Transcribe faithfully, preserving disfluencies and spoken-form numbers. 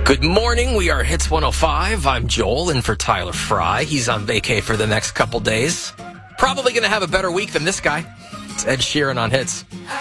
Good morning. We are Hits one oh five. I'm Joel, in for Tyler Fry. He's on vacay for the next couple days. Probably going to have a better week than this guy. It's Ed Sheeran on Hits.